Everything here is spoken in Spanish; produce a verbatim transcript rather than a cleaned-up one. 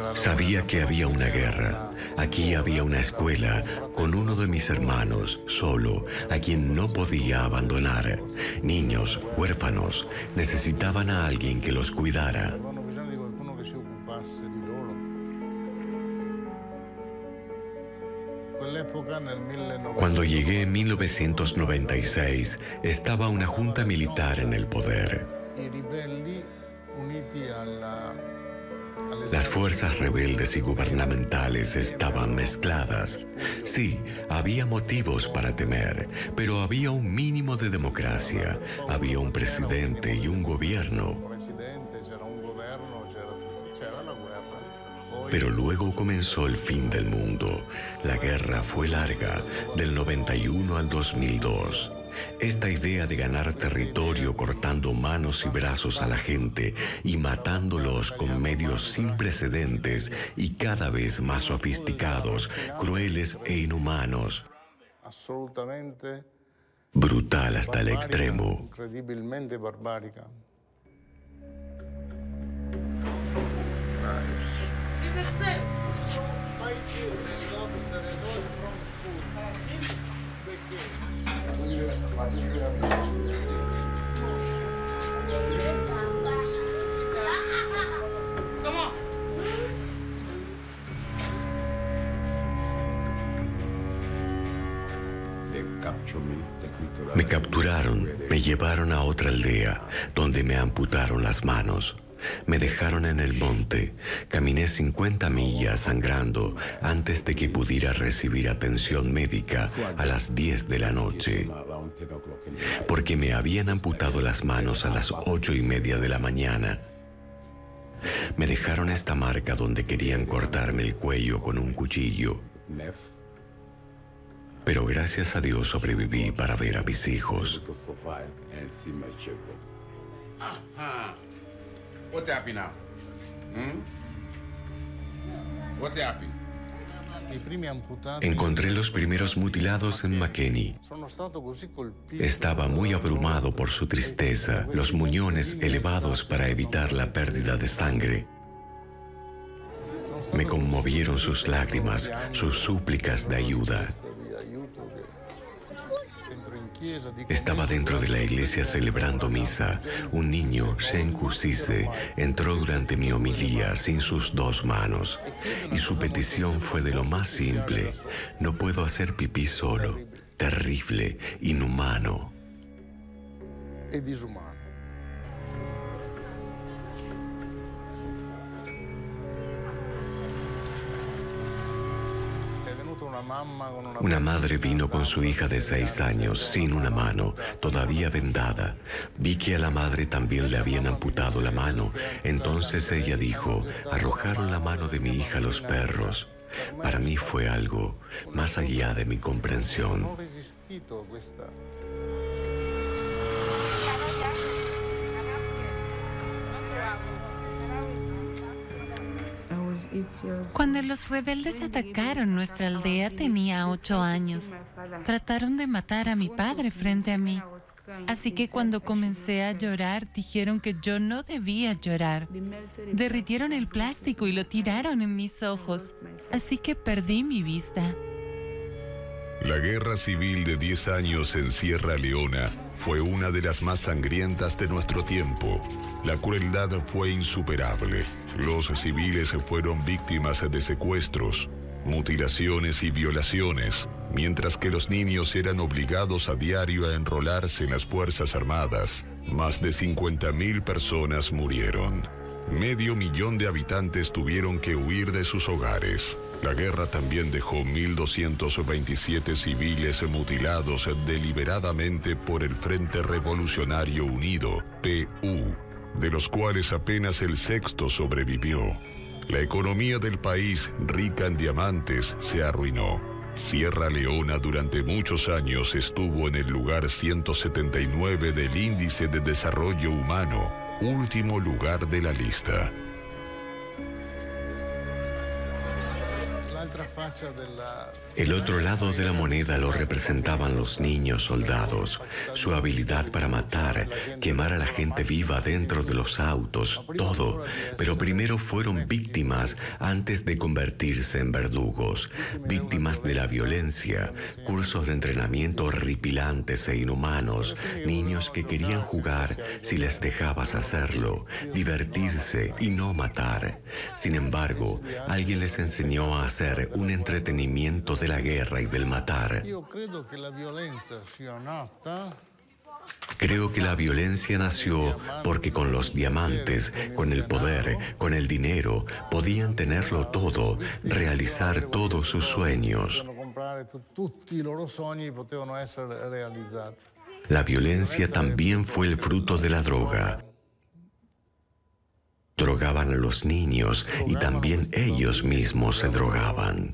Sabía que había una guerra. Aquí había una escuela con uno de mis hermanos, solo, a quien no podía abandonar. Niños, huérfanos, necesitaban a alguien que los cuidara. Cuando llegué en mil novecientos noventa y seis, estaba una junta militar en el poder. Las fuerzas rebeldes y gubernamentales estaban mezcladas. Sí, había motivos para temer, pero había un mínimo de democracia. Había un presidente y un gobierno. Pero luego comenzó el fin del mundo. La guerra fue larga, del noventa y uno al dos mil dos. Esta idea de ganar territorio cortando manos y brazos a la gente y matándolos con medios sin precedentes y cada vez más sofisticados, crueles e inhumanos. Brutal hasta el extremo. Incredibilmente barbarica. Me capturaron, me llevaron a otra aldea, donde me amputaron las manos. Me dejaron en el monte. Caminé cincuenta millas sangrando antes de que pudiera recibir atención médica a las diez de la noche. Porque me habían amputado las manos a las ocho y media de la mañana. Me dejaron esta marca donde querían cortarme el cuello con un cuchillo. Pero gracias a Dios sobreviví para ver a mis hijos. What happened now? Hmm? What happened? Encontré los primeros mutilados en McKinney. Estaba muy abrumado por su tristeza, los muñones elevados para evitar la pérdida de sangre. Me conmovieron sus lágrimas, sus súplicas de ayuda. Estaba dentro de la iglesia celebrando misa. Un niño, Shenku Sise, entró durante mi homilía sin sus dos manos. Y su petición fue de lo más simple. No puedo hacer pipí solo. Terrible, inhumano. E disumano. Una madre vino con su hija de seis años, sin una mano, todavía vendada. Vi que a la madre también le habían amputado la mano. Entonces ella dijo, arrojaron la mano de mi hija a los perros. Para mí fue algo más allá de mi comprensión. Cuando los rebeldes atacaron nuestra aldea tenía ocho años. Trataron de matar a mi padre frente a mí. Así que cuando comencé a llorar dijeron que yo no debía llorar. Derritieron el plástico y lo tiraron en mis ojos. Así que perdí mi vista. La guerra civil de diez años en Sierra Leona fue una de las más sangrientas de nuestro tiempo. La crueldad fue insuperable. Los civiles fueron víctimas de secuestros, mutilaciones y violaciones, mientras que los niños eran obligados a diario a enrolarse en las Fuerzas Armadas. Más de cincuenta mil personas murieron. Medio millón de habitantes tuvieron que huir de sus hogares. La guerra también dejó mil doscientos veintisiete civiles mutilados deliberadamente por el Frente Revolucionario Unido, P U, de los cuales apenas el sexto sobrevivió. La economía del país, rica en diamantes, se arruinó. Sierra Leona durante muchos años estuvo en el lugar ciento setenta y nueve del Índice de Desarrollo Humano, último lugar de la lista. l'altra faccia della... El otro lado de la moneda lo representaban los niños soldados, su habilidad para matar, quemar a la gente viva dentro de los autos, todo. Pero primero fueron víctimas antes de convertirse en verdugos, víctimas de la violencia, cursos de entrenamiento horripilantes e inhumanos, niños que querían jugar si les dejabas hacerlo, divertirse y no matar. Sin embargo, alguien les enseñó a hacer un entretenimiento de la guerra y del matar. Io credo che la violenza sia nata Creo que la violencia nació porque con los diamantes, con el poder, con el dinero, podían tenerlo todo, realizar todos sus sueños. potevano comprare tu- tutti i loro sogni potevano essere realizzati. La violencia también fue el fruto de la droga. Drogaban a los niños y también ellos mismos se drogaban.